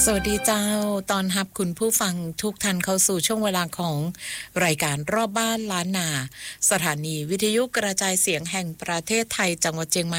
สวัสดีเจ้าตอนรับคุณผู้ฟังทุกท่านเข้าสู่ช่วงเวลาของรายการรอบบ้านล้านนาสถานีวิทยุกระจายเสียงแห่งประเทศไทยจังหวัดเชียงใหม่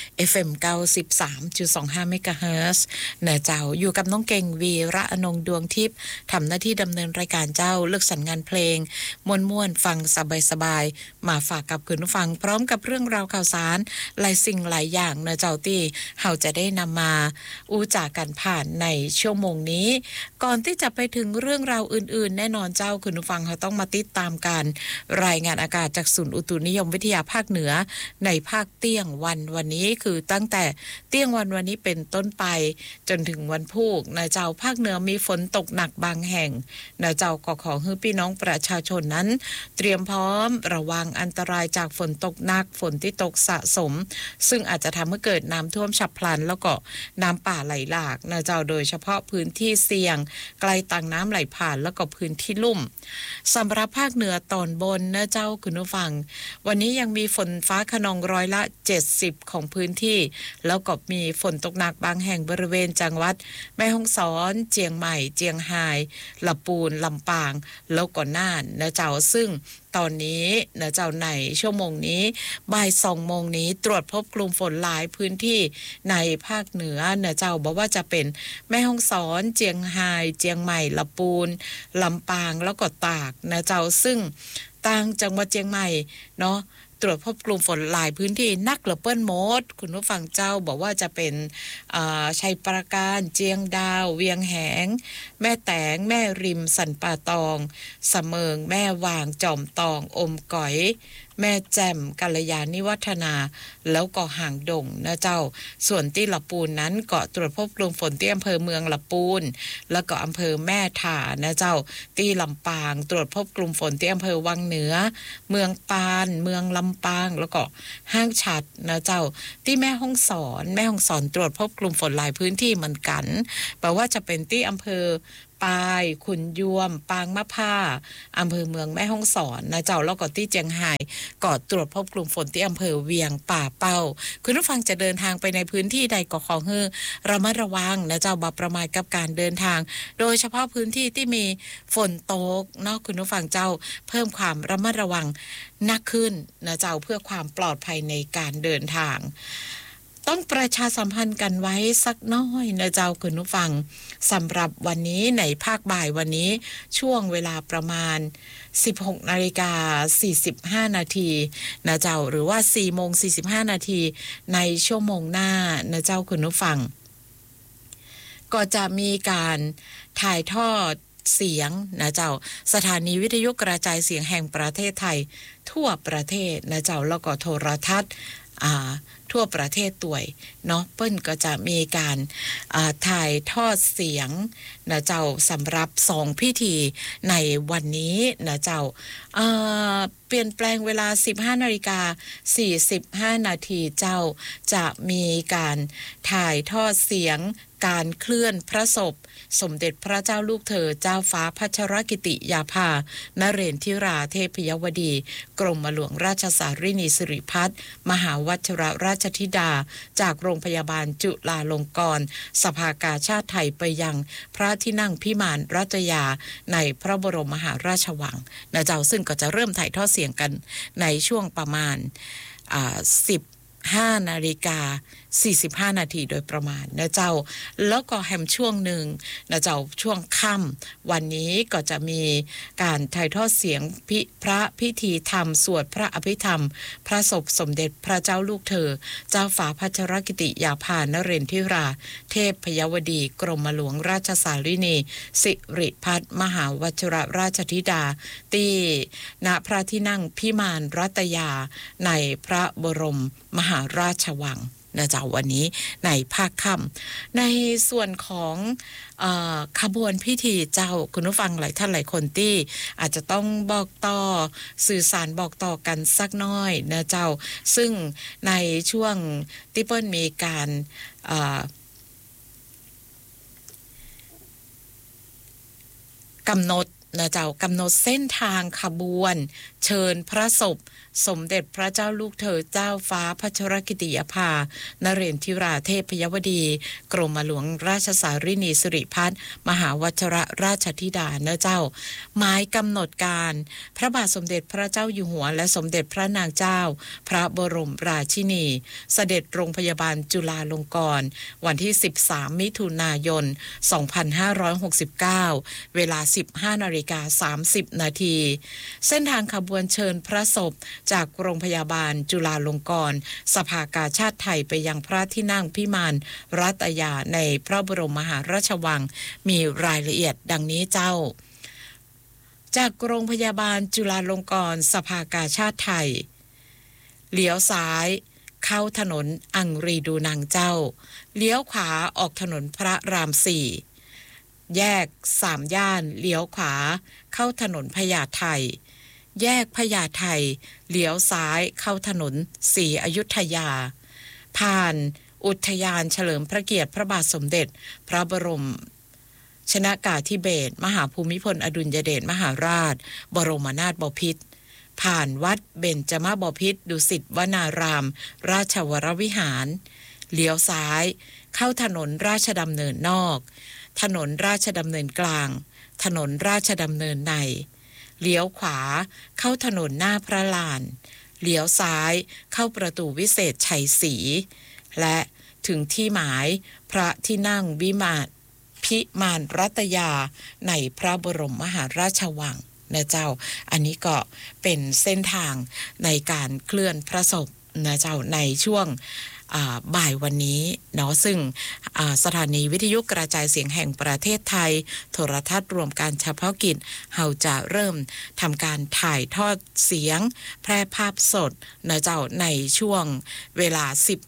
FM 93.25 เมกะเฮิรตซ์นะเจ้าอยู่กับน้องเก่งวีระอนงดวงทิพย์ทำหน้าที่ดำเนินรายการเจ้าเลือกสรรงานเพลงม่วนๆฟังสบายๆมาฝากกับคุณผู้ฟังพร้อมกับเรื่องราวข่าวสารหลายสิ่งหลายอย่างนะเจ้าที่เราจะได้นำมาอู้จากกันผ่านในชั่วโมงนี้ก่อนที่จะไปถึงเรื่องราวอื่นๆแน่นอนเจ้าคุณผู้ฟังเขาต้องมาติดตามการรายงานอากาศจากศูนย์อุตุนิยมวิทยาภาคเหนือในภาคเตี้ยงวันนี้คือตั้งแต่เตี้ยงวันนี้เป็นต้นไปจนถึงวันพุธนะเจ้าภาคเหนือมีฝนตกหนักบางแห่งนะเจ้าก็ขอให้พี่น้องประชาชนนั้นเตรียมพร้อมระวังอันตรายจากฝนตกหนักฝนที่ตกสะสมซึ่งอาจจะทำให้เกิดน้ำท่วมฉับพลันแล้วก็น้ำป่าไหลหลากนะเจ้าโดยเฉพาะพื้นที่เสี่ยงไกลต่างน้ำไหลผ่านแล้วก็พื้นที่ลุ่มสำหรับภาคเหนือตอนบนนะเจ้าคุณผู้ฟังวันนี้ยังมีฝนฟ้าคะนองร้อยละ70ของพื้นที่แล้วก็มีฝนตกหนักบางแห่งบริเวณจังหวัดแม่ฮ่องสอนเจียงใหม่เจียงไฮ้ลำพูนลำปางแล้วก็น่านนะเจ้าซึ่งตอนนี้นะเจ้าในชั่วโมงนี้บ่าย2โมงนี้ตรวจพบกลุ่มฝนหลายพื้นที่ในภาคเหนือนะเจ้าบอกว่าจะเป็นแม่ฮ่องสอนเจียงไฮ้เจียงใหม่ลำพูนลำปางแล้วก็ตากนะเจ้าซึ่งต่างจังหวัดเชียงใหม่เนาะตรวจพบกลุ่มฝนหลายพื้นที่นักเหลือเปิ้นโมดคุณผู้ฟังเจ้าบอกว่าจะเป็นชัยปราการเจียงดาวเวียงแหงแม่แตงแม่ริมสันป่าตองสะเมิงแม่วางจอมตองอมก๋อยแม่แจ่มกัลยาณิวัฒนาแล้วก็ห่างดงนะเจ้าส่วนที่ลำปูนนั้นก็ตรวจพบกลุ่มฝนที่อำเภอเมืองลำปูนแล้วก็อำเภอแม่ถ่านะเจ้าที่ลำปางตรวจพบกลุ่มฝนที่อำเภอวังเหนือเมืองปานเมืองลำปางแล้วก็ห้างฉัดนะเจ้าที่แม่ฮ่องสอนตรวจพบกลุ่มฝนหลายพื้นที่เหมือนกันแปลว่าจะเป็นที่อำเภอปายขุนยวมปางมะผ้าอำเภอเมืองแม่ฮ่องสอนนะเจ้าแล้วก็ที่เจียงไฮ้ก็ตรวจพบกลุ่มฝนที่อำเภอเวียงป่าเป้าคุณผู้ฟังจะเดินทางไปในพื้นที่ใดก็ขอให้ระมัดระวังนะเจ้าบ่ประมาทกับการเดินทางโดยเฉพาะพื้นที่ที่มีฝนตกเนาะคุณผู้ฟังเจ้าเพิ่มความระมัดระวังนักขึ้นนะเจ้าเพื่อความปลอดภัยในการเดินทางต้องประชาสัมพันธ์กันไว้สักน้อยนะเจ้าคุณผู้ฟังสำหรับวันนี้ในภาคบ่ายวันนี้ช่วงเวลาประมาณ 16:45 นาทีนะเจ้าหรือว่า 4:45 นาทีในชั่วโมงหน้านะเจ้าคุณผู้ฟังก็จะมีการถ่ายทอดเสียงนะเจ้าสถานีวิทยุกระจายเสียงแห่งประเทศไทยทั่วประเทศนะเจ้าแล้วก็โทรทัศน์ทั่วประเทศตัวยเนาะเปิ้นก็จะมีการถ่ายทอดเสียงนะเจ้าสำหรับ2พิธีในวันนี้นะเจ้าเปลี่ยนแปลงเวลา 15:45 นาทีเจ้าจะมีการถ่ายทอดเสียงการเคลื่อนพระศพสมเด็จพระเจ้าลูกเธอเจ้าฟ้าพัชรกิติยาภานเรศธิราเทพยวดีกรมหลวงราชสารินีสิริพัฒน์มหาวชิรราชธิดาจากโรงพยาบาลจุฬาลงกรณ์สภากาชาติไทยไปยังพระที่นั่งพิมานรัตยาในพระบรมมหาราชวังนะเจ้าซึ่งก็จะเริ่มถ่ายทอดเสียงกันในช่วงประมาณ15:45 นาทีโดยประมาณนะเจ้าแล้วก็แฮมช่วงหนึ่งนะเจ้าช่วงค่ำวันนี้ก็จะมีการถ่ายทอดเสียงพระพิธีธรรมสวดพระอภิธรรมพระศพสมเด็จพระเจ้าลูกเธอเจ้าฟ้าพัชรกิติยาภานเรศธิราเทพยวดีกรมหลวงราชสารินีสิริพัฒน์มหาวชิรราชธิดาที่ณพระที่นั่งพิมานรัตยาในพระบรมมหาราชวังนะเจ้าวันนี้ในภาคค่ำในส่วนของขบวนพิธีเจ้าคุณผู้ฟังหลายท่านหลายคนที่อาจจะต้องบอกต่อสื่อสารบอกต่อกันสักน้อยนะเจ้าซึ่งในช่วงที่เปิ้ลมีการกำหนดนะเจ้ากำหนดเส้นทางขบวนเชิญพระศพสมเด็จพระเจ้าลูกเธอเจ้าฟ้าพัชรกิติยภานเรศธิราเทพยวดีกรมหลวงราชสารินีสิริพัฒน์มหาวชิรราชธิดาเนเจ้าหมายกำหนดการพระบาทสมเด็จพระเจ้าอยู่หัวและสมเด็จพระนางเจ้าพระบรมราชินีเสด็จโรงพยาบาลจุฬาลงกรณ์วันที่13มิถุนายน2569เวลา 15:30 นาทีเส้นทางขบวนเชิญพระศพจากโรงพยาบาลจุฬาลงกรณ์สภากาชาติไทยไปยังพระที่นั่งพิมานรัตยาในพระบรมมหาราชวังมีรายละเอียดดังนี้เจ้าจากโรงพยาบาลจุฬาลงกรณ์สภากาชาติไทยเลี้ยวซ้ายเข้าถนนอังรีดูนางเจ้าเลี้ยวขวาออกถนนพระราม4แยก3ย่านเลี้ยวขวาเข้าถนนพญาไทแยกพญาไทเลี้ยวซ้ายเข้าถนนศรีอยุธยาผ่านอุทยานเฉลิมพระเกียรติพระบาทสมเด็จพระบรมชนกาธิเบศรมหาภูมิพลอดุลยเดชมหาราชบรมนาถบพิตรผ่านวัดเบญจมบพิตรดุสิตวนารามราชวรวิหารเลี้ยวซ้ายเข้าถนนราชดำเนินนอกถนนราชดำเนินกลางถนนราชดำเนินในเลี้ยวขวาเข้าถนนหน้าพระลานเลี้ยวซ้ายเข้าประตูวิเศษชัยศรีและถึงที่หมายพระที่นั่งวิมานพิมานรัตยาในพระบรมมหาราชวังนะเจ้าอันนี้ก็เป็นเส้นทางในการเคลื่อนพระศพนะเจ้าในช่วงบ่ายวันนี้เนาะซึ่งสถานีวิทยุกระจายเสียงแห่งประเทศไทยโทรทัศน์รวมการเฉพาะกิจเราจะเริ่มทำการถ่ายทอดเสียงแพร่ภาพสดนะเจ้าในช่วงเวลา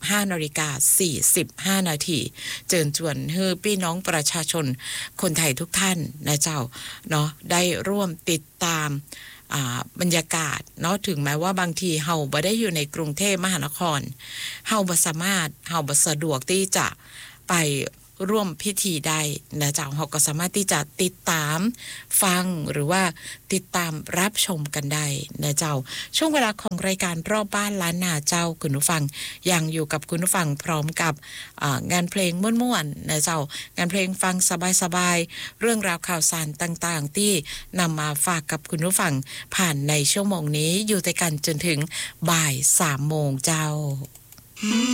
15:45 นาทีเชิญชวนให้พี่น้องประชาชนคนไทยทุกท่านนะเจ้าเนาะได้ร่วมติดตามบรรยากาศเนาะถึงแม้ว่าบางทีเฮาบ่ได้อยู่ในกรุงเทพมหานครเฮาบ่สามารถเฮาบ่สะดวกที่จะไปร่วมพิธีได้นะเจ้าเฮาก็สามารถที่จะติดตามฟังหรือว่าติดตามรับชมกันได้นะเจ้าช่วงเวลาของรายการรอบบ้านล้านนาเจ้าคุณผู้ฟังยังอยู่กับคุณผู้ฟังพร้อมกับงานเพลงม่วนๆนะเจ้างานเพลงฟังสบายๆเรื่องราวข่าวสารต่างๆที่นำมาฝากกับคุณผู้ฟังผ่านในชั่วโมงนี้อยู่ด้วยกันจนถึงบ่าย 3 โมงเจ้า